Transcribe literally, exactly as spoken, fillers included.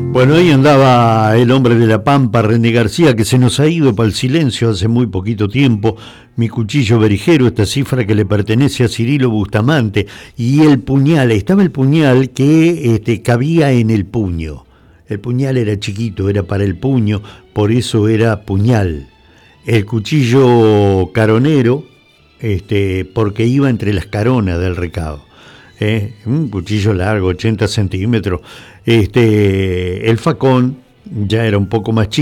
Bueno, ahí andaba el hombre de la Pampa, René García, que se nos ha ido para el silencio hace muy poquito tiempo. Mi cuchillo berijero, esta cifra que le pertenece a Cirilo Bustamante. Y el puñal, estaba el puñal que este, cabía en el puño. El puñal era chiquito, era para el puño, por eso era puñal. El cuchillo caronero, este, porque iba entre las caronas del recado. ¿Eh? Un cuchillo largo, ochenta centímetros. Este, el facón ya era un poco más chico.